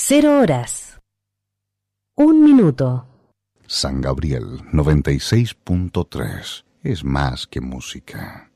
0 horas. 1 minuto. San Gabriel 96.3 es más que música.